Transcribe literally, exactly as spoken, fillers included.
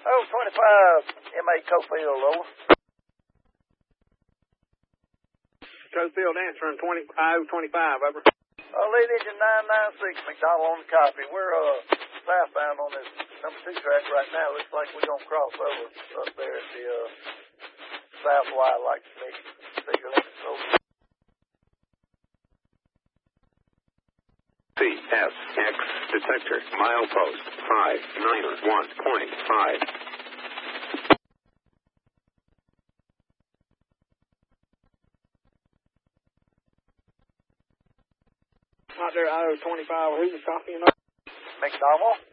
Oh, twenty-five, M A Cofield, over. Cofield answering twenty, oh twenty-five, over. Uh, lead engine nine nine six, McDonald on the copy. We're uh, southbound on this number two track right now. Looks like we're going to cross over up there at the uh, south Y, like the bigger limit. Over. C S X detector, milepost five nine one point five. Out there, oh twenty-five, who's copying? McDonald.